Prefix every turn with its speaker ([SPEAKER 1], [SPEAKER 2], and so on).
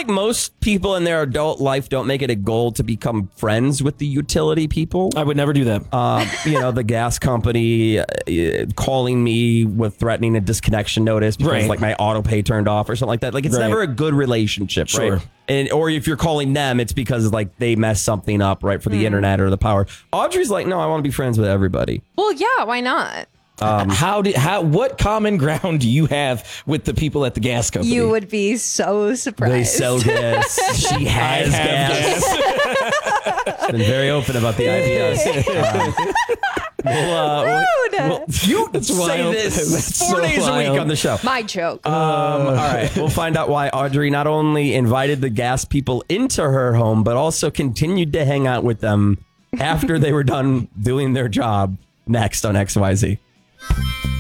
[SPEAKER 1] like most people in their adult life don't make it a goal to become friends with the utility people.
[SPEAKER 2] I would never do that.
[SPEAKER 1] The gas company calling me with threatening a disconnection notice because like my auto pay turned off or something like that. Like it's never a good relationship,
[SPEAKER 2] Sure.
[SPEAKER 1] right? And or if you're calling them, it's because like they messed something up, right, for the internet or the power. Audrey's like, no, I want to be friends with everybody.
[SPEAKER 3] Well, yeah, why not?
[SPEAKER 2] What common ground do you have with the people at the gas company?
[SPEAKER 3] You would be so surprised.
[SPEAKER 1] They sell gas. She has gas. She's been very open about the ideas. You
[SPEAKER 2] That's
[SPEAKER 1] say
[SPEAKER 2] wild.
[SPEAKER 1] this
[SPEAKER 2] That's
[SPEAKER 1] 4
[SPEAKER 2] so
[SPEAKER 1] days a week
[SPEAKER 2] wild.
[SPEAKER 1] on the show.
[SPEAKER 3] My joke.
[SPEAKER 1] All right. We'll find out why Audrey not only invited the gas people into her home, but also continued to hang out with them after they were done doing their job next on XYZ.